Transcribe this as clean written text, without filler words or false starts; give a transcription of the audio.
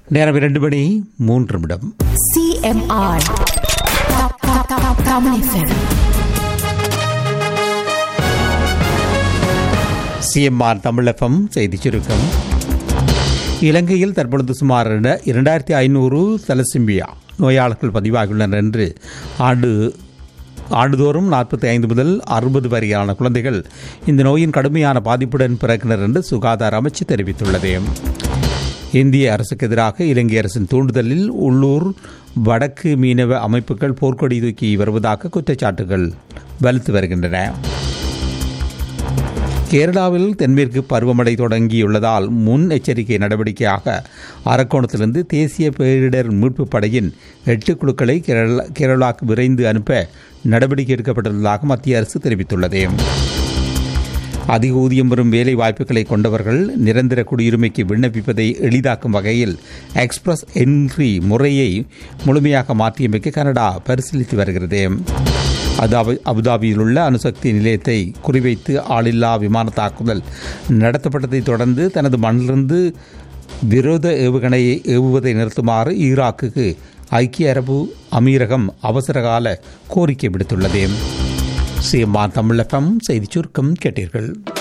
நேரம் 2:03. CMR Tamil FM. CMR Tamil FM செய்திச் சுருக்கம். இலங்கையில் தற்பொழுது சுமார் 2500 தலசிம்பியா நோயாளர்கள் பதிவாகியுள்ளனர் என்று ஆண்டுதோறும் 45 முதல் 60 வரையான குழந்தைகள் இந்த நோயின் கடுமையான பாதிப்புடன் பிறக்கினர் என்று சுகாதார அமைச்சு தெரிவித்துள்ளது. இந்திய அரசுக்கு எதிராக இலங்கை அரசின் தூண்டுதலில் உள்ளூர் வடக்கு மீனவ அமைப்புகள் போர்க்கொடி தூக்கி வருவதாக குற்றச்சாட்டுகள் வலுத்து வருகின்றன. கேரளாவில் தென்மேற்கு பருவமழை தொடங்கியுள்ளதால் முன் எச்சரிக்கை நடவடிக்கையாக அரக்கோணத்திலிருந்து தேசிய பேரிடர் மீட்புப் படையின் 8 குழுக்களை கேரளாவுக்கு விரைந்து அனுப்ப நடவடிக்கை எடுக்கப்பட்டுள்ளதாக மத்திய அரசு தெரிவித்துள்ளது. அதிக ஊதியம் வரும் வேலை வாய்ப்புகளை கொண்டவர்கள் நிரந்தர குடியுரிமைக்கு விண்ணப்பிப்பதை எளிதாக்கும் வகையில் எக்ஸ்பிரஸ் என்ட்ரி முறையை முழுமையாக மாற்றியமைக்க கனடா பரிசீலித்து வருகிறது. அபுதாபியில் உள்ள அணுசக்தி நிலையத்தை குறிவைத்து ஆளில்லா விமான தாக்குதல் நடத்தப்பட்டதை தொடர்ந்து தனது மண்ணிலிருந்து விரோத ஏவுகணையை ஏவுவதை நிறுத்துமாறு ஈராக்குக்கு ஐக்கிய அரபு அமீரகம் அவசரகால கோரிக்கை விடுத்துள்ளது. சிஎம்ஆர் தமிழ் எஃப்எம் செய்திச் சுருக்கம் கேட்டீர்கள்.